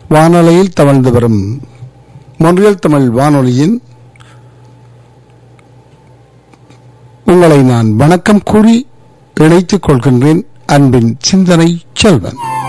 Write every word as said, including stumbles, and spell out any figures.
வானொலியில் தவழ்ந்து வரும் மொன்றியல் தமிழ் வானொலியின் உங்களை நான் வணக்கம் கூறி இணைத்துக் கொள்கின்றேன். அன்பின் சிந்தனை செல்வன்.